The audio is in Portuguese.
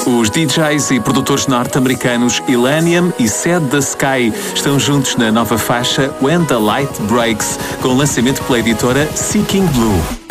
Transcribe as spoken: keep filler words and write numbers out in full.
Os D Js e produtores norte-americanos Illenium e Sad the Sky estão juntos na nova faixa When the Light Breaks, com lançamento pela editora Seeking Blue.